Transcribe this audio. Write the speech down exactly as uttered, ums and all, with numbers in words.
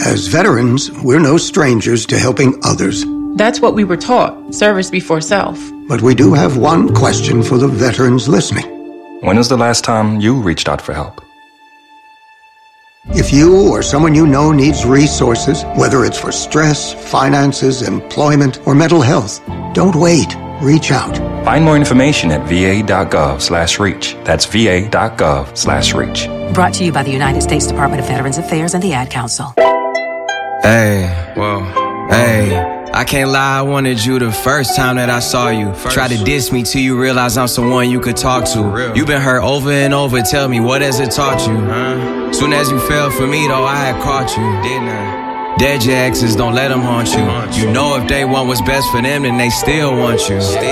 As veterans, we're no strangers to helping others. That's what we were taught, service before self. But we do have one question for the veterans listening. When was the last time you reached out for help? If you or someone you know needs resources, whether it's for stress, finances, employment, or mental health, don't wait. Reach out. Find more information at va.gov slash reach. That's va.gov slash reach. Brought to you by the United States Department of Veterans Affairs and the Ad Council. Hey, whoa, hey. I can't lie, I wanted you the first time that I saw you. First. Try to diss me till you realize I'm someone you could talk to. You've been hurt over and over, tell me, what has it taught you? Huh? Soon as you fell for me though, I had caught you, didn't I? Dead your exes, don't let them haunt you. You know if they want what's best for them, then they still want you.